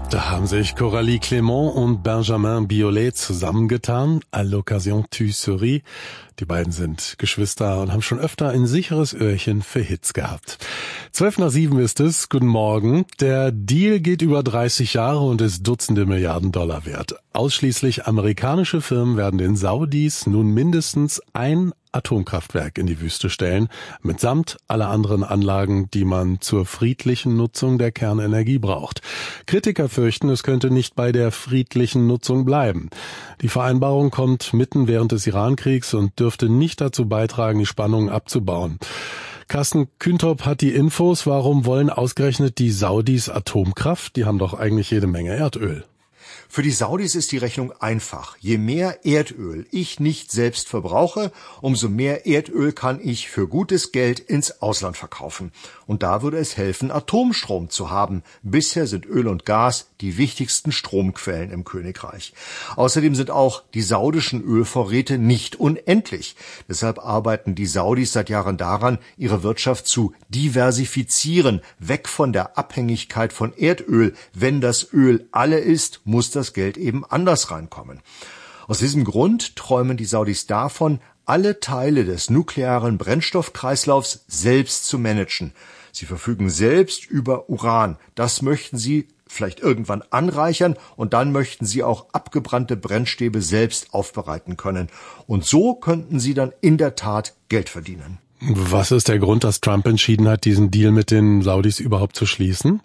Da haben sich Coralie Clément und Benjamin Biolay zusammengetan, à l'occasion tu souris. Die beiden sind Geschwister und haben schon öfter ein sicheres Öhrchen für Hits gehabt. 6:12 ist es. Guten Morgen. Der Deal geht über 30 Jahre und ist Dutzende Milliarden Dollar wert. Ausschließlich amerikanische Firmen werden den Saudis nun mindestens ein Atomkraftwerk in die Wüste stellen, mitsamt aller anderen Anlagen, die man zur friedlichen Nutzung der Kernenergie braucht. Kritiker fürchten, es könnte nicht bei der friedlichen Nutzung bleiben. Die Vereinbarung kommt mitten während des Irankriegs und dürfte nicht dazu beitragen, die Spannungen abzubauen. Carsten Küntop hat die Infos. Warum wollen ausgerechnet die Saudis Atomkraft? Die haben doch eigentlich jede Menge Erdöl. Für die Saudis ist die Rechnung einfach. Je mehr Erdöl ich nicht selbst verbrauche, umso mehr Erdöl kann ich für gutes Geld ins Ausland verkaufen. Und da würde es helfen, Atomstrom zu haben. Bisher sind Öl und Gas die wichtigsten Stromquellen im Königreich. Außerdem sind auch die saudischen Ölvorräte nicht unendlich. Deshalb arbeiten die Saudis seit Jahren daran, ihre Wirtschaft zu diversifizieren, weg von der Abhängigkeit von Erdöl. Wenn das Öl alle ist, muss das Geld eben anders reinkommen. Aus diesem Grund träumen die Saudis davon, alle Teile des nuklearen Brennstoffkreislaufs selbst zu managen. Sie verfügen selbst über Uran. Das möchten sie vielleicht irgendwann anreichern und dann möchten sie auch abgebrannte Brennstäbe selbst aufbereiten können. Und so könnten sie dann in der Tat Geld verdienen. Was ist der Grund, dass Trump entschieden hat, diesen Deal mit den Saudis überhaupt zu schließen?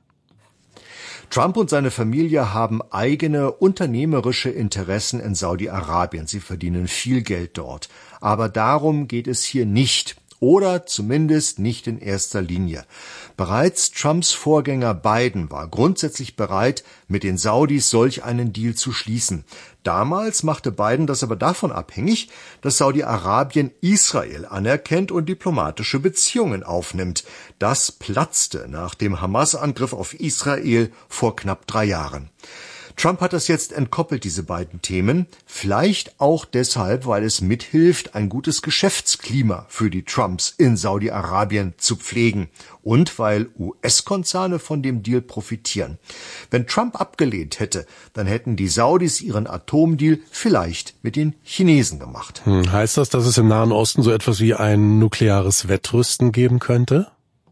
Trump und seine Familie haben eigene unternehmerische Interessen in Saudi-Arabien. Sie verdienen viel Geld dort. Aber darum geht es hier nicht. Oder zumindest nicht in erster Linie. Bereits Trumps Vorgänger Biden war grundsätzlich bereit, mit den Saudis solch einen Deal zu schließen. Damals machte Biden das aber davon abhängig, dass Saudi-Arabien Israel anerkennt und diplomatische Beziehungen aufnimmt. Das platzte nach dem Hamas-Angriff auf Israel vor knapp 3 Jahren. Trump hat das jetzt entkoppelt, diese beiden Themen, vielleicht auch deshalb, weil es mithilft, ein gutes Geschäftsklima für die Trumps in Saudi-Arabien zu pflegen und weil US-Konzerne von dem Deal profitieren. Wenn Trump abgelehnt hätte, dann hätten die Saudis ihren Atomdeal vielleicht mit den Chinesen gemacht. Heißt das, dass es im Nahen Osten so etwas wie ein nukleares Wettrüsten geben könnte?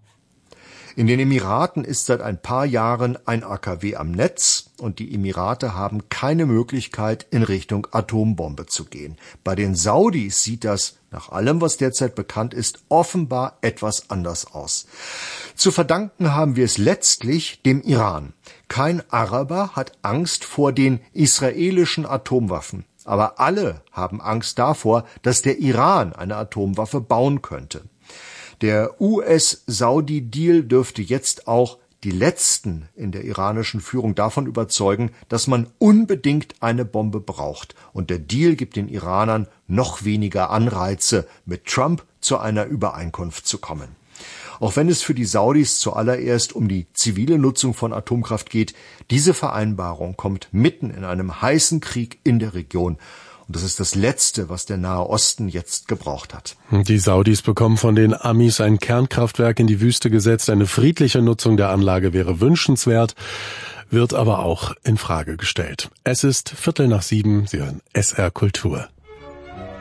In den Emiraten ist seit ein paar Jahren ein AKW am Netz und die Emirate haben keine Möglichkeit, in Richtung Atombombe zu gehen. Bei den Saudis sieht das, nach allem, was derzeit bekannt ist, offenbar etwas anders aus. Zu verdanken haben wir es letztlich dem Iran. Kein Araber hat Angst vor den israelischen Atomwaffen. Aber alle haben Angst davor, dass der Iran eine Atomwaffe bauen könnte. Der US-Saudi-Deal dürfte jetzt auch die Letzten in der iranischen Führung davon überzeugen, dass man unbedingt eine Bombe braucht. Und der Deal gibt den Iranern noch weniger Anreize, mit Trump zu einer Übereinkunft zu kommen. Auch wenn es für die Saudis zuallererst um die zivile Nutzung von Atomkraft geht, diese Vereinbarung kommt mitten in einem heißen Krieg in der Region. Und das ist das Letzte, was der Nahe Osten jetzt gebraucht hat. Die Saudis bekommen von den Amis ein Kernkraftwerk in die Wüste gesetzt. Eine friedliche Nutzung der Anlage wäre wünschenswert, wird aber auch in Frage gestellt. Es ist 6:15. Sie hören SR Kultur.